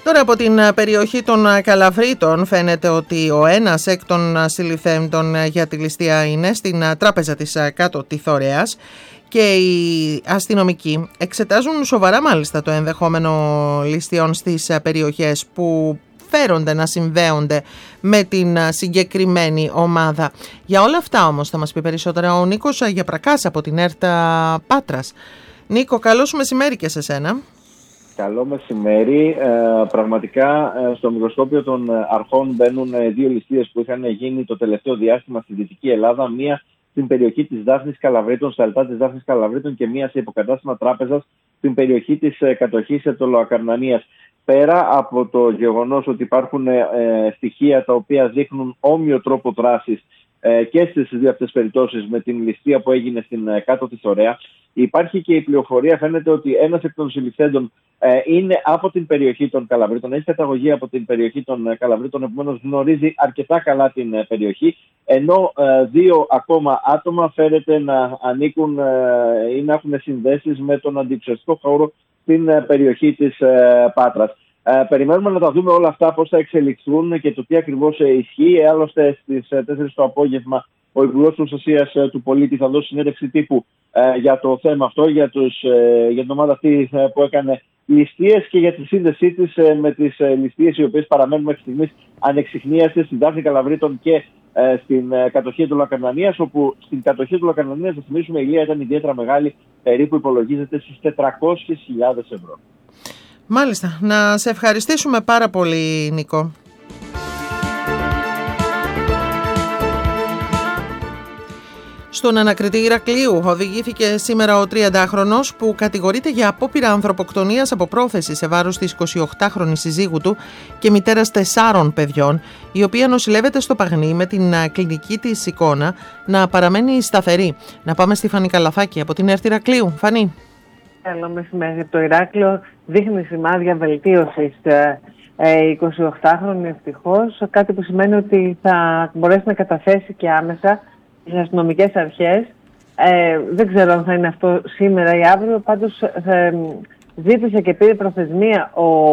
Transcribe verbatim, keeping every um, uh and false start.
Τώρα από την περιοχή των Καλαβρίτων φαίνεται ότι ο ένας εκ των συλληφθέντων για τη ληστεία είναι στην τράπεζα της Κάτω Τιθωρέας και οι αστυνομικοί εξετάζουν σοβαρά μάλιστα το ενδεχόμενο ληστείων στις περιοχές που φέρονται να συνδέονται με την συγκεκριμένη ομάδα. Για όλα αυτά όμως θα μας πει περισσότερα ο Νίκος Γιαπρακάς από την ΕΡΤ Πάτρας. Νίκο, καλό σου μεσημέρι και σε σένα. Καλό μεσημέρι. Ε, πραγματικά ε, στο μικροσκόπιο των αρχών μπαίνουν ε, δύο ληστείες που είχαν γίνει το τελευταίο διάστημα στη Δυτική Ελλάδα. Μία στην περιοχή της Δάφνης Καλαβρίτων, στα αλτά της Δάφνης Καλαβρίτων, και μία σε υποκατάστημα τράπεζας στην περιοχή της ε, κατοχής Ετωλοακαρνανίας. Πέρα από το γεγονός ότι υπάρχουν ε, στοιχεία τα οποία δείχνουν όμοιο τρόπο δράσης ε, και στις δύο αυτές περιπτώσεις με την ληστεία που έγινε στην ε, Κάτω Τιθωρέα, υπάρχει και η πληροφορία, φαίνεται ότι ένας εκ των συλληφθέντων ε, είναι από την περιοχή των Καλαβρίτων, έχει καταγωγή από την περιοχή των ε, Καλαβρίτων, επομένως γνωρίζει αρκετά καλά την ε, περιοχή, ενώ ε, δύο ακόμα άτομα φαίνεται να ανήκουν ε, ή να έχουν συνδέσεις με τον αντιψευστικό χώρο στην ε, περιοχή της ε, Πάτρας. Ε, περιμένουμε να τα δούμε όλα αυτά, πώς θα εξελιχθούν και το τι ακριβώς ε, ισχύει. Άλλωστε στις ε, τέσσερις το απόγευμα ο Υπουργός Προστασίας ε, του Πολίτη θα δώσει συνέντευξη τύπου ε, για το θέμα αυτό, για, τους, ε, για την ομάδα αυτή ε, που έκανε ληστείες και για τη σύνδεσή της ε, με τις ε, ληστείες οι οποίες παραμένουν μέχρι στιγμής ανεξιχνίαστες στην Δάφνη Καλαβρίτων και ε, στην ε, κατοχή Ετωλοακαρνανίας, όπου στην κατοχή Ετωλοακαρνανίας, θα θυμίσουμε, η ηλία ήταν ιδιαίτερα μεγάλη, περίπου υπολογίζεται στις τετρακόσιες χιλιάδες ευρώ. Μάλιστα. Να σε ευχαριστήσουμε πάρα πολύ, Νίκο. Στον ανακριτή Ηρακλείου οδηγήθηκε σήμερα ο τριαντάχρονος που κατηγορείται για απόπειρα ανθρωποκτονίας από πρόθεση σε βάρος της εικοσιοκτάχρονης συζύγου του και μητέρας τεσσάρων παιδιών, η οποία νοσηλεύεται στο Παγνί με την κλινική της εικόνα να παραμένει σταθερή. Να πάμε στη Φανή Καλαθάκη από την ΕΡΤ Ηρακλείου. Φανή. Καλό μεσημέρι. Το Ηράκλειο δείχνει σημάδια βελτίωσης. Η εικοσιοκτάχρονη ευτυχώς, κάτι που σημαίνει ότι θα μπορέσει να καταθέσει και άμεσα στις αστυνομικές αρχές. Ε, δεν ξέρω αν θα είναι αυτό σήμερα ή αύριο, πάντως ε, ζήτησε και πήρε προθεσμία ο